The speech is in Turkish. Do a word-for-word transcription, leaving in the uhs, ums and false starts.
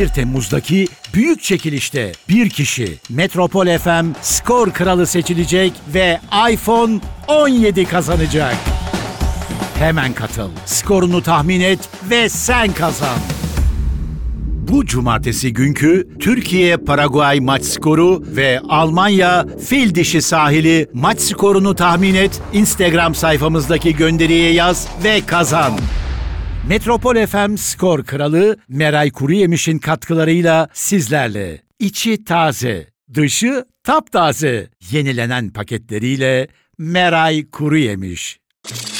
bir Temmuz'daki büyük çekilişte bir kişi Metropol F M Skor Kralı seçilecek ve iPhone on yedi kazanacak. Hemen katıl, skorunu tahmin et ve sen kazan. Bu cumartesi günkü Türkiye-Paraguay maç skoru ve Almanya-Fil Dişi sahili maç skorunu tahmin et, Instagram sayfamızdaki gönderiye yaz ve kazan. Metropol F M Skor Kralı Meray Kuruyemiş'in katkılarıyla sizlerle. İçi taze, dışı taptaze. Yenilenen paketleriyle Meray Kuruyemiş.